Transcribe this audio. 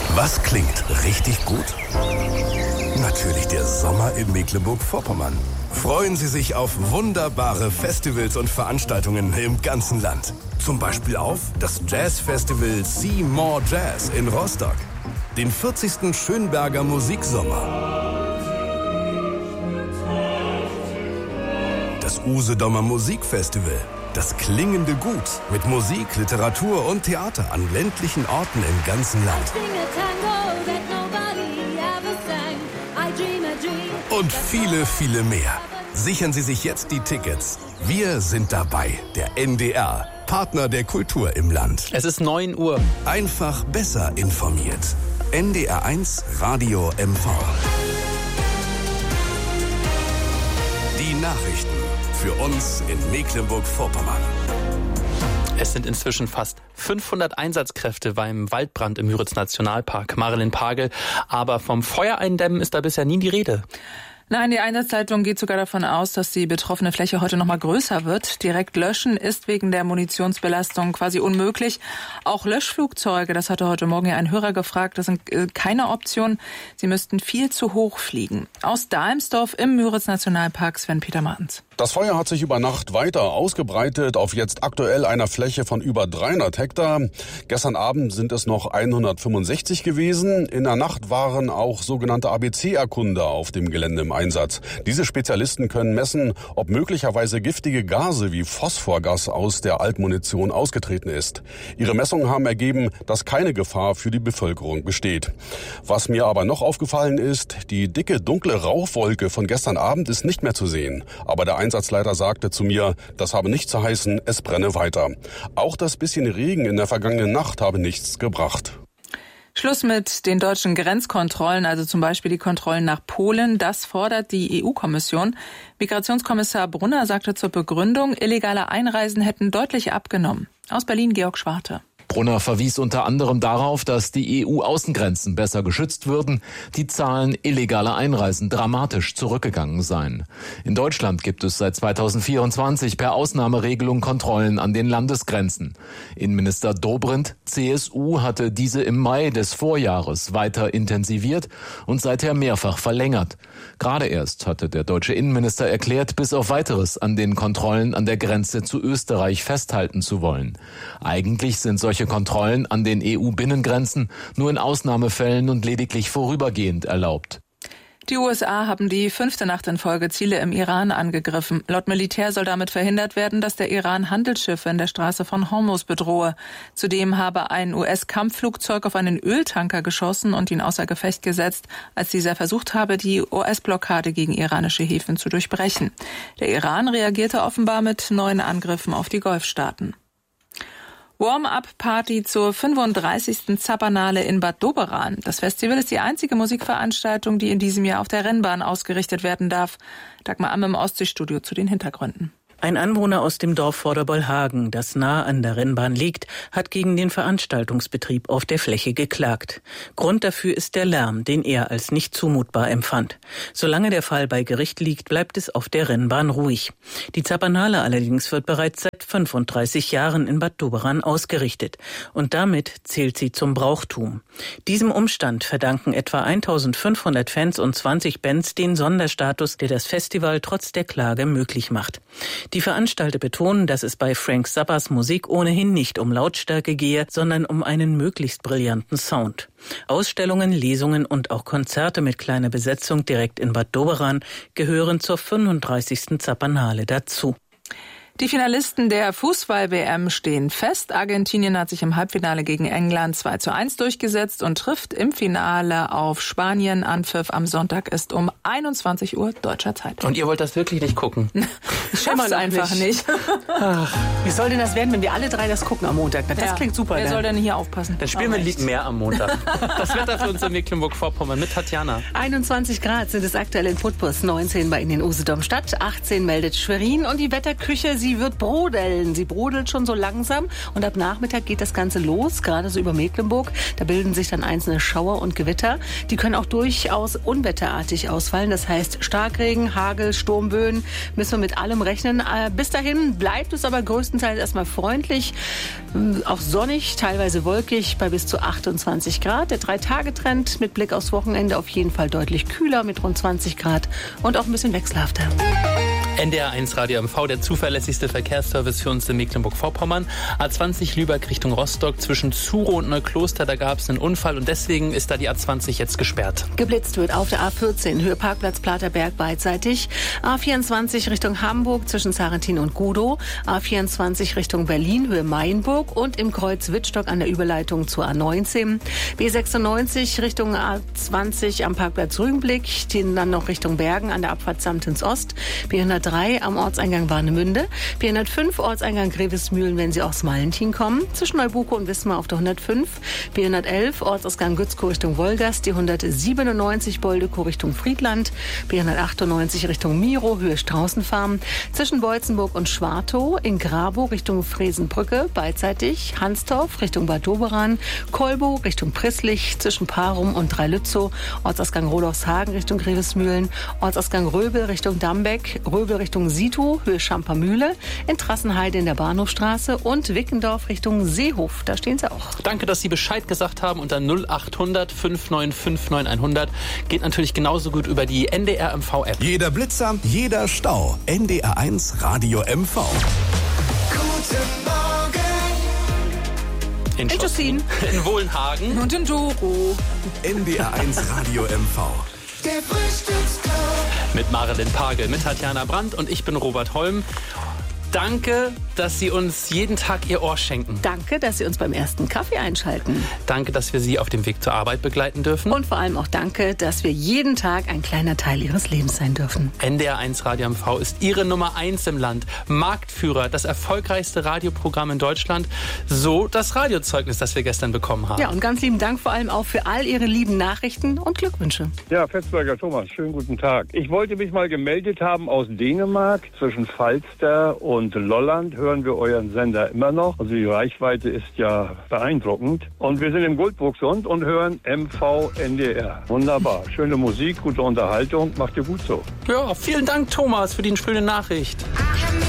Was klingt richtig gut? Natürlich der Sommer in Mecklenburg-Vorpommern. Freuen Sie sich auf wunderbare Festivals und Veranstaltungen im ganzen Land. Zum Beispiel auf das Jazzfestival See More Jazz in Rostock, den 40. Schönberger Musiksommer, das Usedomer Musikfestival, das klingende Gut mit Musik, Literatur und Theater an ländlichen Orten im ganzen Land. Und viele, viele mehr. Sichern Sie sich jetzt die Tickets. Wir sind dabei, der NDR, Partner der Kultur im Land. Es ist 9 Uhr. Einfach besser informiert. NDR1 Radio MV. Die Nachrichten für uns in Mecklenburg-Vorpommern. Es sind inzwischen fast 500 Einsatzkräfte beim Waldbrand im Müritz-Nationalpark. Marilyn Pagel, aber vom Feuereindämmen ist da bisher nie die Rede. Nein, die Einsatzleitung geht sogar davon aus, dass die betroffene Fläche heute noch mal größer wird. Direkt löschen ist wegen der Munitionsbelastung quasi unmöglich. Auch Löschflugzeuge, das hatte heute Morgen ja ein Hörer gefragt, das sind keine Option. Sie müssten viel zu hoch fliegen. Aus Dahlmsdorf im Müritz-Nationalpark, Sven-Peter Martens. Das Feuer hat sich über Nacht weiter ausgebreitet auf jetzt aktuell einer Fläche von über 300 Hektar. Gestern Abend sind es noch 165 gewesen. In der Nacht waren auch sogenannte ABC-Erkunder auf dem Gelände im Einsatz. Diese Spezialisten können messen, ob möglicherweise giftige Gase wie Phosphorgas aus der Altmunition ausgetreten ist. Ihre Messungen haben ergeben, dass keine Gefahr für die Bevölkerung besteht. Was mir aber noch aufgefallen ist, die dicke, dunkle Rauchwolke von gestern Abend ist nicht mehr zu sehen. Aber der Einsatzleiter sagte zu mir, das habe nicht zu heißen, es brenne weiter. Auch das bisschen Regen in der vergangenen Nacht habe nichts gebracht. Schluss mit den deutschen Grenzkontrollen, also zum Beispiel die Kontrollen nach Polen. Das fordert die EU-Kommission. Migrationskommissar Brunner sagte zur Begründung, illegale Einreisen hätten deutlich abgenommen. Aus Berlin Georg Schwarte. Brunner verwies unter anderem darauf, dass die EU-Außengrenzen besser geschützt würden, die Zahlen illegaler Einreisen dramatisch zurückgegangen seien. In Deutschland gibt es seit 2024 per Ausnahmeregelung Kontrollen an den Landesgrenzen. Innenminister Dobrindt, CSU, hatte diese im Mai des Vorjahres weiter intensiviert und seither mehrfach verlängert. Gerade erst hatte der deutsche Innenminister erklärt, bis auf Weiteres an den Kontrollen an der Grenze zu Österreich festhalten zu wollen. Eigentlich sind solche Kontrollen an den EU-Binnengrenzen nur in Ausnahmefällen und lediglich vorübergehend erlaubt. Die USA haben die 5. Nacht in Folge Ziele im Iran angegriffen. Laut Militär soll damit verhindert werden, dass der Iran Handelsschiffe in der Straße von Hormuz bedrohe. Zudem habe ein US-Kampfflugzeug auf einen Öltanker geschossen und ihn außer Gefecht gesetzt, als dieser versucht habe, die US-Blockade gegen iranische Häfen zu durchbrechen. Der Iran reagierte offenbar mit neuen Angriffen auf die Golfstaaten. Warm-up-Party zur 35. Zappernale in Bad Doberan. Das Festival ist die einzige Musikveranstaltung, die in diesem Jahr auf der Rennbahn ausgerichtet werden darf. Dagmar Amm im Ostseestudio zu den Hintergründen. Ein Anwohner aus dem Dorf Vorderbollhagen, das nah an der Rennbahn liegt, hat gegen den Veranstaltungsbetrieb auf der Fläche geklagt. Grund dafür ist der Lärm, den er als nicht zumutbar empfand. Solange der Fall bei Gericht liegt, bleibt es auf der Rennbahn ruhig. Die Zappernale allerdings wird bereits seit 35 Jahren in Bad Doberan ausgerichtet. Und damit zählt sie zum Brauchtum. Diesem Umstand verdanken etwa 1500 Fans und 20 Bands den Sonderstatus, der das Festival trotz der Klage möglich macht. Die Veranstalter betonen, dass es bei Frank Zappas Musik ohnehin nicht um Lautstärke gehe, sondern um einen möglichst brillanten Sound. Ausstellungen, Lesungen und auch Konzerte mit kleiner Besetzung direkt in Bad Doberan gehören zur 35. Zappernale dazu. Die Finalisten der Fußball-WM stehen fest. Argentinien hat sich im Halbfinale gegen England 2:1 durchgesetzt und trifft im Finale auf Spanien. Anpfiff am Sonntag ist um 21 Uhr deutscher Zeit. Und ihr wollt das wirklich nicht gucken? Ich schaff's einfach nicht. Wie soll denn das werden, wenn wir alle drei das gucken am Montag? Das klingt super. Wer soll denn hier aufpassen? Dann spielen wir ein Lied mehr am Montag. Das Wetter für uns in Mecklenburg-Vorpommern mit Tatjana. 21 Grad sind es aktuell in Putbus, 19 bei Ihnen in Usedom-Stadt, 18 meldet Schwerin und die Wetterküche, sie sie wird brodeln. Sie brodelt schon so langsam und ab Nachmittag geht das Ganze los, gerade so über Mecklenburg. Da bilden sich dann einzelne Schauer und Gewitter. Die können auch durchaus unwetterartig ausfallen. Das heißt Starkregen, Hagel, Sturmböen, müssen wir mit allem rechnen. Bis dahin bleibt es aber größtenteils erstmal freundlich, auch sonnig, teilweise wolkig bei bis zu 28 Grad. Der 3-Tage-Trend mit Blick aufs Wochenende auf jeden Fall deutlich kühler mit rund 20 Grad und auch ein bisschen wechselhafter. NDR1 Radio MV, der zuverlässigste Verkehrsservice für uns in Mecklenburg-Vorpommern. A20 Lübeck Richtung Rostock zwischen Zuro und Neukloster, da gab es einen Unfall und deswegen ist da die A20 jetzt gesperrt. Geblitzt wird auf der A14, Höhe Parkplatz Platerberg beidseitig. A24 Richtung Hamburg zwischen Sarrentin und Gudow. A24 Richtung Berlin, Höhe Mainburg und im Kreuz Wittstock an der Überleitung zur A19. B96 Richtung A20 am Parkplatz Rügenblick, dann noch Richtung Bergen an der Abfahrt Samtens Ost. B103 am Ortseingang Warnemünde. B105 Ortseingang Grevesmühlen, wenn Sie aus Mallentin kommen. Zwischen Neubuko und Wismar auf der 105. B111 Ortsausgang Gützkow Richtung Wolgast. Die 197 Boldekow Richtung Friedland. B198 Richtung Miro, Höhe Straußenfarm. Zwischen Beutzenburg und Schwartow. In Grabow Richtung Fresenbrücke. Beidseitig Hansdorf Richtung Bad Doberan. Kolbow Richtung Prisslich. Zwischen Parum und Dreilützow. Ortsausgang Rodolfshagen Richtung Grevesmühlen. Ortsausgang Röbel Richtung Dambeck. Röbel Richtung Sito, Höhe Schampermühle, in Trassenheide in der Bahnhofstraße und Wickendorf Richtung Seehof. Da stehen sie auch. Danke, dass Sie Bescheid gesagt haben unter 0800 595 9100. Geht natürlich genauso gut über die NDR MV-App. Jeder Blitzer, jeder Stau. NDR1 Radio MV. Guten Morgen. In Justin, in Wohlenhagen und in Doro. NDR1 Radio MV. Der Frühstücksclub. mit Marilyn Pagel, mit Tatjana Brandt und ich bin Robert Holm. Danke, dass Sie uns jeden Tag Ihr Ohr schenken. Danke, dass Sie uns beim ersten Kaffee einschalten. Danke, dass wir Sie auf dem Weg zur Arbeit begleiten dürfen. Und vor allem auch danke, dass wir jeden Tag ein kleiner Teil Ihres Lebens sein dürfen. NDR1 Radio MV ist Ihre Nummer 1 im Land. Marktführer, das erfolgreichste Radioprogramm in Deutschland. So das Radiozeugnis, das wir gestern bekommen haben. Ja, und ganz lieben Dank vor allem auch für all Ihre lieben Nachrichten und Glückwünsche. Ja, Fetzberger Thomas, schönen guten Tag. Ich wollte mich mal gemeldet haben aus Dänemark. Zwischen Falster und Lolland hören wir euren Sender immer noch. Also die Reichweite ist ja beeindruckend. Und wir sind im Guldbrucksund und hören MV NDR. Wunderbar. Schöne Musik, gute Unterhaltung. Macht ihr gut so. Ja, vielen Dank, Thomas, für die schöne Nachricht. I